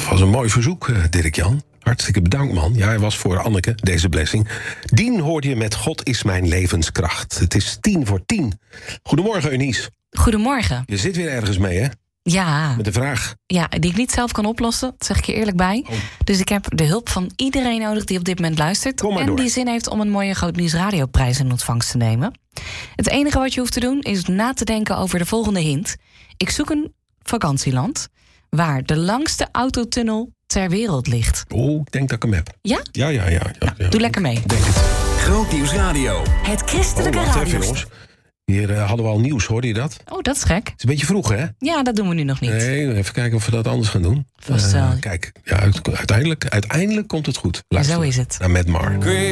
Dat was een mooi verzoek, Dirk-Jan. Hartstikke bedankt, man. Ja, hij was voor Anneke, deze blessing. Dien hoorde je met God is mijn levenskracht. Het is 10:10. Goedemorgen, Eunice. Goedemorgen. Je zit weer ergens mee, hè? Ja. Met een vraag. Ja, die ik niet zelf kan oplossen, dat zeg ik je eerlijk bij. Oh. Dus ik heb de hulp van iedereen nodig die op dit moment luistert. Kom maar en door. die zin heeft om een mooie Groot Nieuws Radioprijs in ontvangst te nemen. Het enige wat je hoeft te doen is na te denken over de volgende hint. Ik zoek een vakantieland waar de langste autotunnel ter wereld ligt. Oh, ik denk dat ik hem heb. Ja? Ja. Doe lekker mee. Denk het. Groot Nieuws Radio. Het christelijke Wacht even, radio. jongens. Hier hadden we al nieuws, hoorde je dat? Het Oh, dat is gek. is een beetje vroeg, hè? Ja, dat doen we nu nog niet. Nee, even kijken of we dat anders gaan doen. Vast wel. Kijk, ja, uiteindelijk komt het goed. Luister Zo is het. naar Matt Marr.